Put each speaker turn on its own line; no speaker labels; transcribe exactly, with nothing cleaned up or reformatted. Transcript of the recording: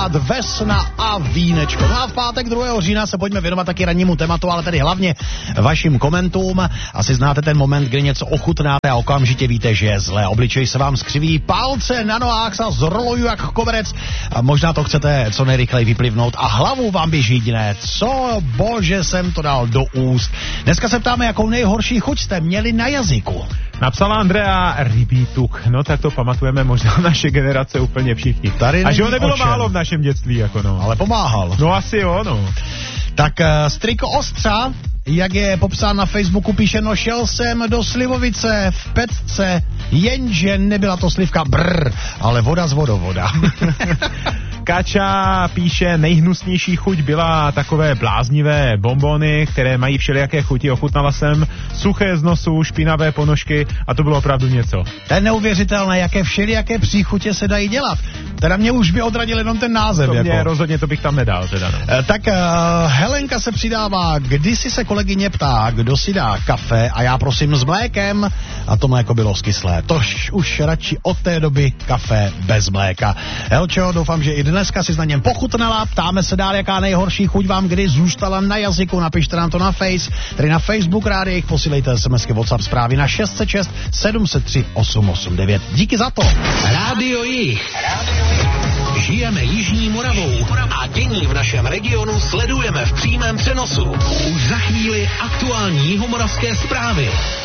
dát vesna a vínečko. No a v pátek druhého října se pojďme věnovat taky rannímu tématu, ale tedy hlavně vašim komentům. Asi znáte ten moment, kdy něco ochutnáte a okamžitě víte, že je zlé. Obličej se vám skřiví, palce na nohách se zrolují jak koberec. A možná to chcete co nejrychleji vyplivnout a hlavu vám běží jiné. Co bože jsem to dal do úst. Dneska se ptáme, jakou nejhorší chuť jste měli na jazyku.
Napsala Andrea rybí tuk. No tak to pamatujeme možná naše generace úplně všichni.
Tady
a že ho nebylo
očem.
málo v našem dětství, jako no.
Ale pomáhal.
No asi jo, no.
Tak uh, Striko Ostřa, jak je popsán na Facebooku, píše, no šel jsem do Slivovice v Petce, jenže nebyla to slivka, brr, ale voda z vodovoda.
Kača píše, nejhnusnější chuť byla takové bláznivé bonbony, které mají všelijaké chuti, ochutnala jsem suché z nosu, špinavé ponožky a to bylo opravdu něco.
To je neuvěřitelné, jaké všelijaké příchutě se dají dělat. Teda mě už by odradil jenom ten název.
To mě
jako.
rozhodně to bych tam nedal. Teda, no.
E, tak uh, Helenka se přidává, kdysi se kolegyně ptá, kdo si dá kafe a já prosím s mlékem a to mléko bylo skyslé. Tož už radši od té doby kafe bez mléka. Helčo, doufám, že i dneska si na něm pochutnala. Ptáme se dál, jaká nejhorší chuť vám kdy zůstala na jazyku. Napište nám to na Face, tedy na Facebook Rádio, posílejte SMSky, WhatsApp zprávy na šest set šest sedm set tři osm osm devět. Díky za to.
Rádio Jih. Žijeme Jižní Moravou a dění v našem regionu sledujeme v přímém přenosu. Už za chvíli aktuální jihomoravské zprávy.